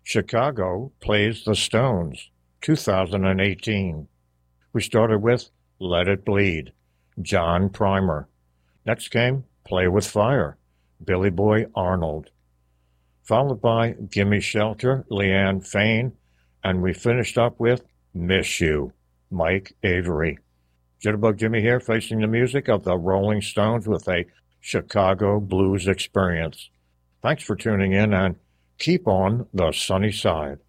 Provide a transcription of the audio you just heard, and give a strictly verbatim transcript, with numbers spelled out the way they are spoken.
Chicago Plays the Stones, two thousand eighteen. We started with Let It Bleed, John Primer. Next came Play with Fire, Billy Boy Arnold. Followed by Gimme Shelter, Leanne Fain, and we finished up with Miss You, Mike Avery. Jitterbug Jimmy here, facing the music of the Rolling Stones with a Chicago blues experience. Thanks for tuning in, and keep on the sunny side.